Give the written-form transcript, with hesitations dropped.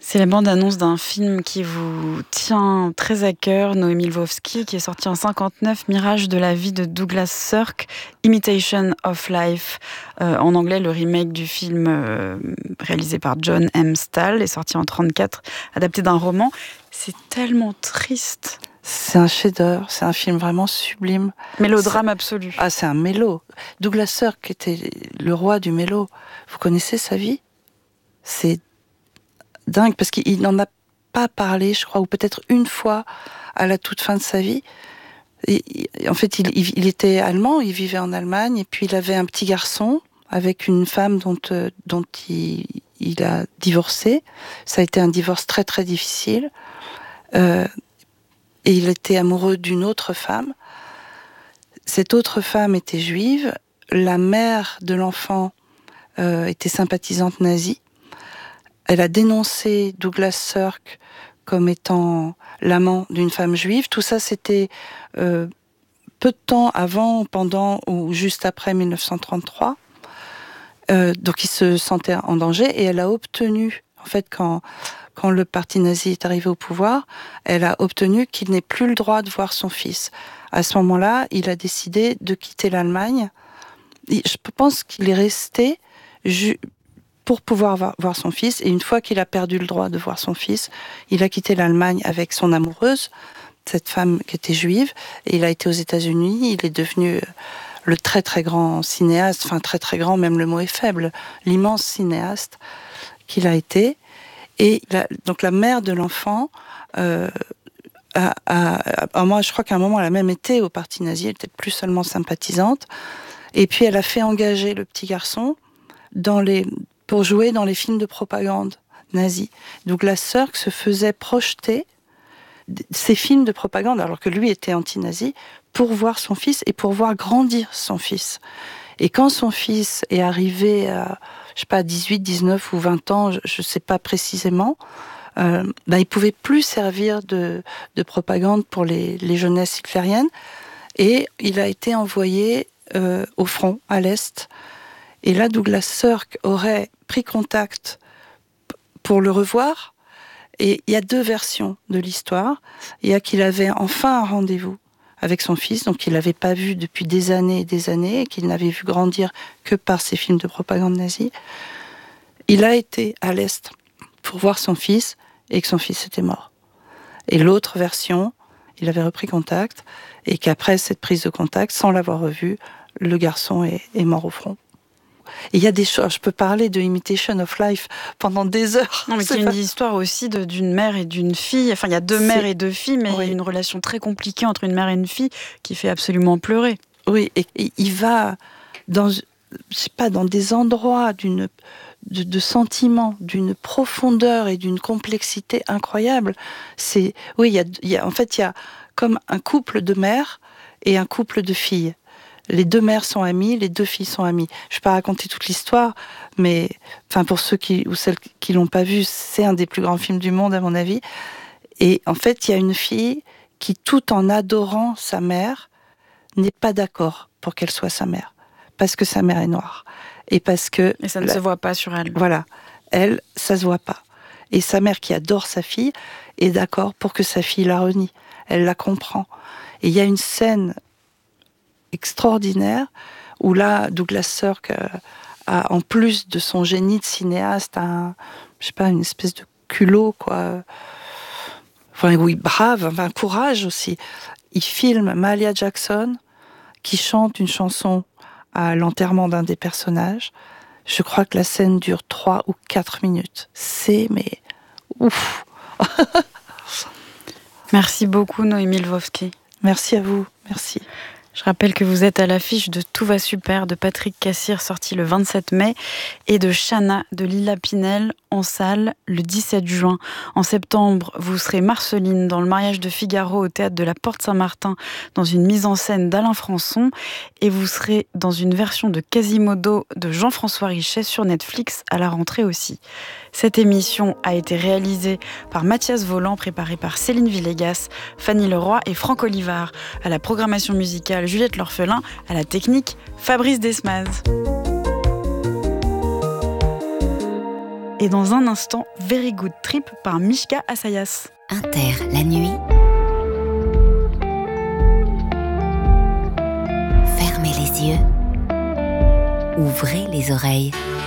C'est la bande-annonce d'un film qui vous tient très à cœur, Noémie Lvovsky, qui est sorti en 59, Mirage de la vie de Douglas Sirk, Imitation of Life. En anglais, le remake du film réalisé par John M. Stahl est sorti en 34, adapté d'un roman. C'est tellement triste. C'est un chef-d'œuvre, c'est un film vraiment sublime. Mélodrame absolu. Ah, c'est un mélo. Douglas Sirk était le roi du mélo. Vous connaissez sa vie ? C'est dingue, parce qu'il n'en a pas parlé, je crois, ou peut-être une fois à la toute fin de sa vie. En fait, il était allemand, il vivait en Allemagne, et puis il avait un petit garçon avec une femme dont il a divorcé. Ça a été un divorce très très difficile. Et il était amoureux d'une autre femme. Cette autre femme était juive. La mère de l'enfant était sympathisante nazie. Elle a dénoncé Douglas Sirk comme étant l'amant d'une femme juive. Tout ça, c'était peu de temps avant, pendant ou juste après 1933. Donc il se sentait en danger et elle a obtenu, en fait, quand le parti nazi est arrivé au pouvoir, elle a obtenu qu'il n'ait plus le droit de voir son fils. À ce moment-là, il a décidé de quitter l'Allemagne. Je pense qu'il est resté pour pouvoir voir son fils. Et une fois qu'il a perdu le droit de voir son fils, il a quitté l'Allemagne avec son amoureuse, cette femme qui était juive, et il a été aux États-Unis. Il est devenu le très très grand cinéaste, enfin très très grand, même le mot est faible, l'immense cinéaste qu'il a été. Et donc la mère de l'enfant, moi je crois qu'à un moment elle a même été au parti nazi, elle était plus seulement sympathisante. Et puis elle a fait engager le petit garçon pour jouer dans les films de propagande nazis. Douglas Sirk se faisait projeter ces films de propagande, alors que lui était anti-nazi, pour voir son fils et pour voir grandir son fils. Et quand son fils est arrivé à, je sais pas, 18, 19 ou 20 ans, je sais pas précisément, il pouvait plus servir de propagande pour les jeunesses hitlériennes. Et il a été envoyé au front, à l'Est. Et là, Douglas Sirk aurait pris contact pour le revoir. Et il y a deux versions de l'histoire. Il y a qu'il avait enfin un rendez-vous avec son fils, donc qu'il n'avait pas vu depuis des années et des années, et qu'il n'avait vu grandir que par ces films de propagande nazie. Il a été à l'Est pour voir son fils, et que son fils était mort. Et l'autre version, il avait repris contact, et qu'après cette prise de contact, sans l'avoir revu, le garçon est mort au front. Et il y a des choses, je peux parler de Imitation of Life pendant des heures. Non, mais c'est une histoire aussi d'une mère et d'une fille. Enfin, il y a deux mères et deux filles, mais oui, une relation très compliquée entre une mère et une fille qui fait absolument pleurer. Oui, et il va dans des endroits de sentiments, d'une profondeur et d'une complexité incroyable. Il y a comme un couple de mères et un couple de filles. Les deux mères sont amies, les deux filles sont amies. Je ne vais pas raconter toute l'histoire, mais pour ceux ou celles qui l'ont pas vu, c'est un des plus grands films du monde à mon avis. Et en fait, il y a une fille qui, tout en adorant sa mère, n'est pas d'accord pour qu'elle soit sa mère, parce que sa mère est noire et ça ne se voit pas sur elle. Voilà, elle, ça se voit pas. Et sa mère, qui adore sa fille, est d'accord pour que sa fille la renie. Elle la comprend. Et il y a une scène extraordinaire où là Douglas Sirk a, en plus de son génie de cinéaste, une espèce de culot brave, un courage aussi. Il filme Mahalia Jackson qui chante une chanson à l'enterrement d'un des personnages. Je crois que la scène dure 3 ou 4 minutes. C'est ouf. Merci beaucoup Noémie Lvovsky. Merci à vous, merci. Je rappelle que vous êtes à l'affiche de Tout va super de Patrick Cassir, sorti le 27 mai, et de Chana de Lila Pinel, en salle le 17 juin. En septembre, vous serez Marceline dans Le mariage de Figaro au théâtre de la Porte Saint-Martin, dans une mise en scène d'Alain Françon, et vous serez dans une version de Quasimodo de Jean-François Richet sur Netflix à la rentrée aussi. Cette émission a été réalisée par Mathias Voland, préparée par Céline Villegas, Fanny Leroy et Franck Olivard. À la programmation musicale, Juliette L'Orphelin. À la technique, Fabrice Desmaz. Et dans un instant, Very Good Trip par Mishka Assayas. Inter, la nuit. Fermez les yeux. Ouvrez les oreilles.